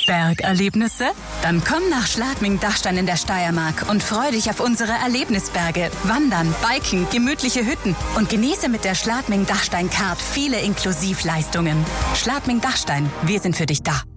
Bergerlebnisse? Dann komm nach Schladming-Dachstein in der Steiermark und freu dich auf unsere Erlebnisberge, Wandern, Biken, gemütliche Hütten und genieße mit der Schladming-Dachstein-Card viele Inklusivleistungen. Schladming-Dachstein, wir sind für dich da.